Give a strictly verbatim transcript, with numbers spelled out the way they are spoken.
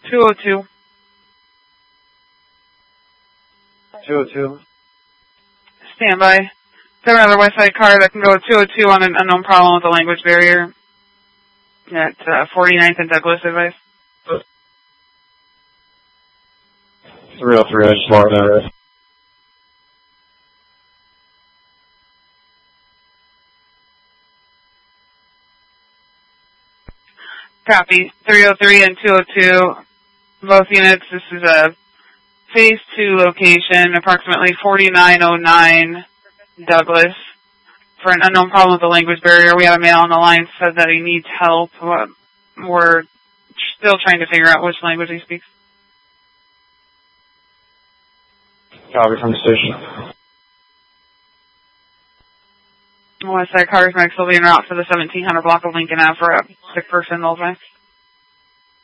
two oh two. two oh two. Stand by. Is there another West Side car that can go two oh two on an unknown problem with the language barrier at uh, forty-ninth and Douglas, advice? three oh three, I just marked that. Copy. three oh three and two oh two, both units. This is a phase two location, approximately forty-nine oh nine Douglas. For an unknown problem with the language barrier, we have a male on the line said that he needs help. We're still trying to figure out which language he speaks. Copy from the station. West Side Cars Max will be en route for the seventeen hundred block of Lincoln Ave for a sick person, Old Man.